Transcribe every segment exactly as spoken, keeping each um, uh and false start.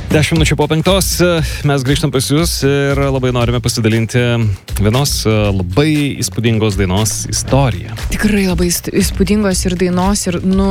Dešimt minučių po penktos mes grįžtam pas jūs ir labai norime pasidalinti vienos labai įspūdingos dainos istoriją. Tikrai labai įspūdingos ir dainos ir, nu,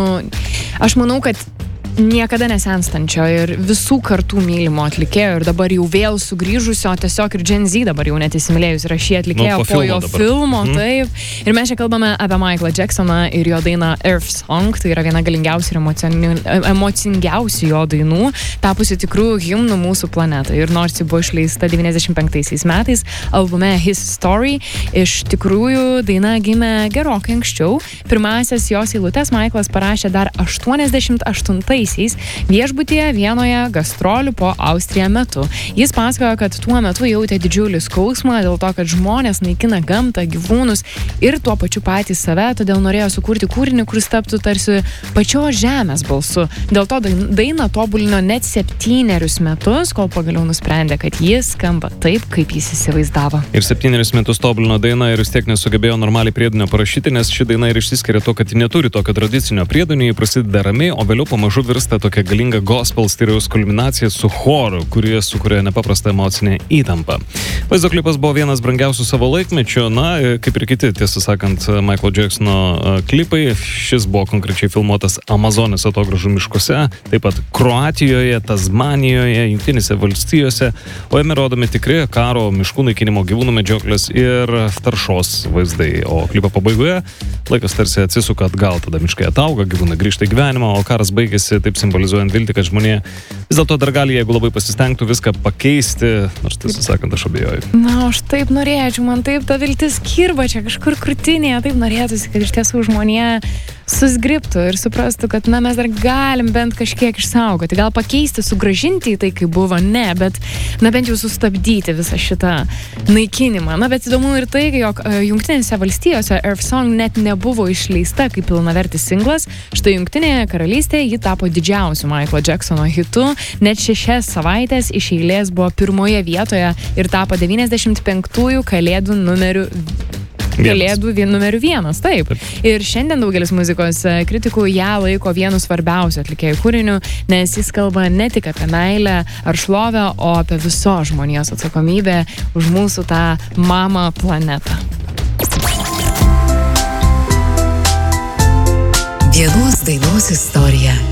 aš manau, kad niekada nesenstančio ir visų kartų mylimo atlikėjo ir dabar jau vėl sugrįžusio, tiesiog ir Gen Z dabar jau net įsimylėjus yra šį atlikėją nu, po, po jo dabar. filmo, mm. taip. Ir mes čia kalbame apie Michaelą Jacksoną ir jo dainą Earth Song, tai yra viena galingiausių ir emocingiausių jo dainų, tapusi tikrų himnų mūsų planetai. Ir nors ji buvo išleista devyniasdešimt penktaisiais metais albume His Story, iš tikrųjų daina gimė gerokai anksčiau. Pirmasias jos eilutes Michaelas parašė dar aštuoniasdešimt aštuntaisiais viešbutyje Vienoje gastrolių po Austriją metu. Jis pasakojo, kad tuo metu jautė didžiulį skausmą dėl to, kad žmonės naikina gamtą, gyvūnus ir tuo pačiu patys save, todėl norėjo sukurti kūrinį, kuris taptų tarsi pačios žemės balsu. Dėl to dainą tobulino net septynerius metus, kol pagaliau nusprendė, kad jis skamba taip, kaip jis įsivaizdavo. Ir septynerius metus tobulino dainą ir vis tiek nesugebėjo normaliai priedainio parašyti, nes ši daina ir išsiskiria to, kad ji neturi tokio tradicinio priedainio, ji prasideda ramiai, o vėliau pamažu virsta tokia galinga gospel stiliaus kulminacija su choru, kurie sukuria nepaprastą emocinę įtampą. Vaizdo klipas buvo vienas brangiausių savo laikmečio, na, kaip ir kiti, tiesą sakant, Michaelo Jacksono klipai. Šis buvo konkrečiai filmuotas Amazonės atogražų miškuose, taip pat Kroatijoje, Tasmanijoje, Jungtinėse valstijose, o jame rodomi tikri karo, miškų naikinimo, gyvūnų medžioklės ir taršos vaizdai. O klipo pabaigoje laikas tarsi atsisuka atgal, tada miškai atauga, gyvūnai grįžta į gyvenimą, o karas baigėsi taip simbolizuojant viltį, kad žmonė vis dėlto dar gali, jeigu labai pasistengtų, viską pakeisti, nors tiesą sakant, aš abejoju. Na, aš taip norėčiau, man taip ta viltis kirba čia kažkur krūtinėje, taip norėtųsi, kad iš tiesų žmonė susgribtų ir suprastų, kad, na, mes dar galim bent kažkiek išsaugoti, gal pakeisti, sugrąžinti į tai, kaip buvo, ne, bet, na, bent jau sustabdyti visą šitą naikinimą. Na, bet įdomu ir tai, jog Jungtinėse valstijose Earth Song net nebuvo išleista kaip pilnavertis singlas. Štai Jungtinėje karalystėje ji tapo didžiausiu Michaelo Jacksono hitu, net šešias savaitės iš eilės buvo pirmoje vietoje ir tapo devyniasdešimt penktųjų kalėdų numeriu Kalėdų vien, numeriu vienas, taip. taip. Ir šiandien daugelis muzikos kritikų ją laiko vienu svarbiausiu atlikėjų kūriniu, nes jis kalba ne tik apie meilę ar šlovę, o apie visos žmonijos atsakomybę už mūsų tą mamą planetą. Vienos dainos istorija.